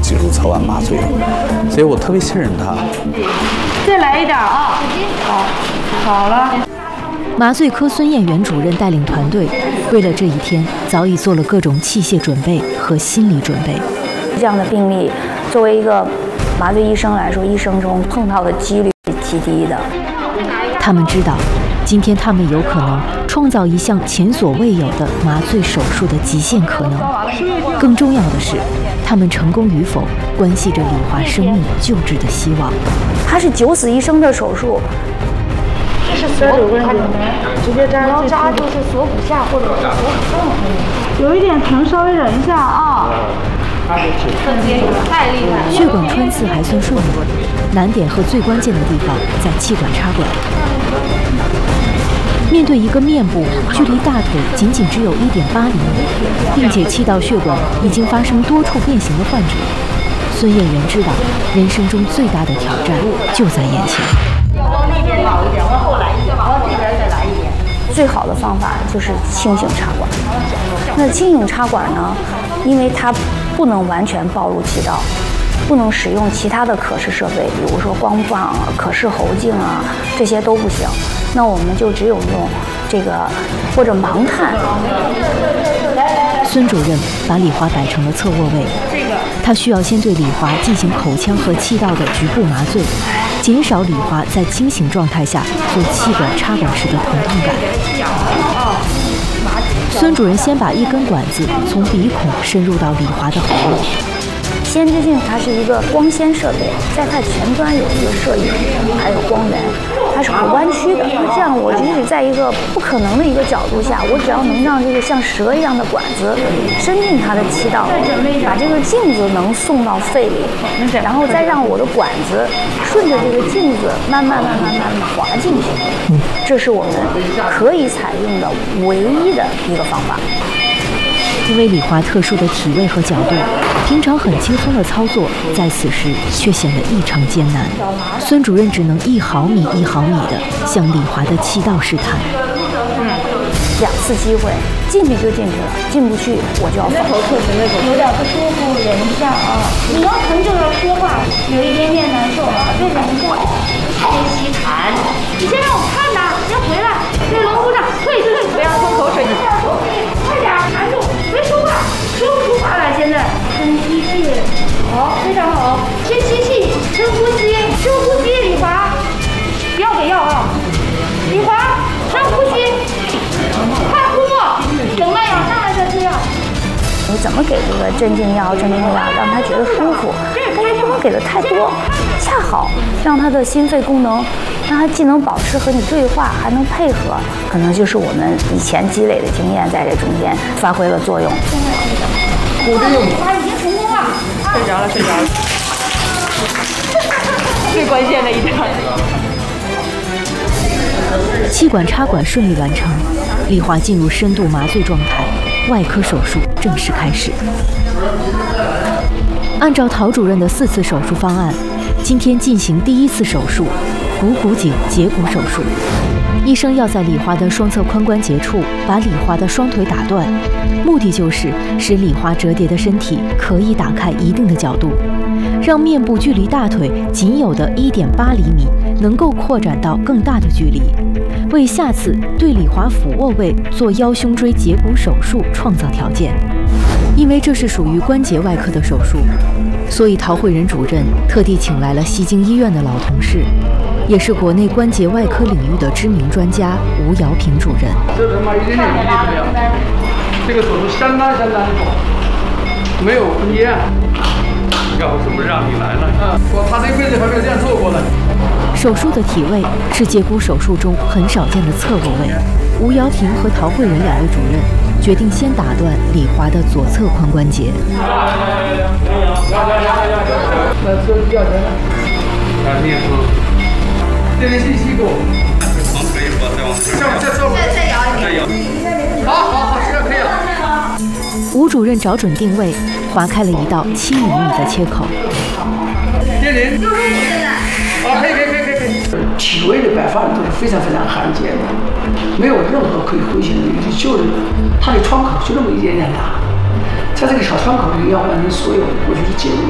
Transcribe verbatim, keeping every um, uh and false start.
技术侧弯麻醉的，所以我特别信任他。 再来一点啊！好，好了。 麻醉科孙艳元主任带领团队，为了这一天，早已做了各种器械准备和心理准备。 这样的病例，作为一个麻醉医生来说，一生中碰到的几率是极低的。 他们知道，今天他们有可能创造一项前所未有的麻醉手术的极限可能。更重要的是，他们成功与否，关系着李华生命救治的希望。 它是九死一生的手术。 这是锁骨关节，直接扎，要扎就是锁骨下或者是锁骨上。有一点疼，稍微忍一下啊。太厉害了！ 血管穿刺还算顺利，难点和最关键的地方在气管插管。面对一个面部距离大腿仅仅只有一点八厘米，并且气道血管已经发生多处变形的患者，孙艳元知道，人生中最大的挑战就在眼前。 往那边倒一点，往后来一点，往这边再来一点。 最好的方法就是轻型插管。那轻型插管呢，因为它不能完全暴露气道，不能使用其他的可视设备，比如说光棒啊、可视喉镜啊，这些都不行。那我们就只有用这个或者盲探。 孙主任把李华摆成了侧卧位，他需要先对李华进行口腔和气道的局部麻醉，减少李华在清醒状态下做气管插管时的疼痛感。孙主任先把一根管子从鼻孔深入到李华的喉咙。 先知镜它是一个光纤设备，在它前端有一个摄影，还有光源，它是不弯曲的。这样我即使在一个不可能的一个角度下，我只要能让这个像蛇一样的管子伸进它的气道，把这个镜子能送到肺里，然后再让我的管子顺着这个镜子慢慢慢慢慢慢滑进去。这是我们可以采用的唯一的一个方法。 因为李华特殊的体位和角度，平常很轻松的操作，在此时却显得异常艰难。孙主任只能一毫米一毫米地向李华的气道试探。 嗯，两次机会，进去就进去了，进不去我就要放。 有点不舒服，忍一下啊。你要疼就要说话，有一点点难受啊，就忍一下。先吸痰，你先让我看呐，先回来，对龙鼓掌，退退，不要吞口水。快点，含住，别说话，说不出话来。现在深吸气，好，非常好。先吸气，深呼吸，深呼吸，李华，不要给药啊。李华，深呼吸，快呼沫，等慢药上来再吃药。 你怎么给这个镇静药、镇定药，让他觉得舒服，但是不能给的太多，恰好让他的心肺功能，让他既能保持和你对话，还能配合，可能就是我们以前积累的经验在这中间发挥了作用。 鼓着用，他已经成功了，睡着了，睡着了，最关键的一点。 气管插管顺利完成，李华进入深度麻醉状态，外科手术正式开始。按照陶主任的四次手术方案，今天进行第一次手术——股骨颈截骨手术。医生要在李华的双侧髋关节处把李华的双腿打断，目的就是使李华折叠的身体可以打开一定的角度，让面部距离大腿仅有的一点八厘米能够扩展到更大的距离，为下次对李华俯卧位做腰胸椎截骨手术创造条件。因为这是属于关节外科的手术，所以陶慧仁主任特地请来了西京医院的老同事，也是国内关节外科领域的知名专家吴瑶平主任。 这他妈一点点问题都没有，这个手术相当相当的好，没有空间。要不是不是让你来了？嗯，我他这辈子还没有这样做过呢。 手术的体位是截骨手术中很少见的侧卧位。吴瑶平和陶慧仁两位主任决定先打断李华的左侧髋关节。 那车要钱了？啊，面部。这点信息给我。往可以吧？再往再再再再摇一点。再摇。好好好，这样可以了。 吴主任找准定位，划开了一道七厘米的切口。 电铃。六十五现在。好，可以可以可以可以可以。体位的摆放都是非常非常罕见的，没有任何可以回旋的余地，就是它的窗口就那么一点点大，在这个小窗口里要完成所有过去的介入。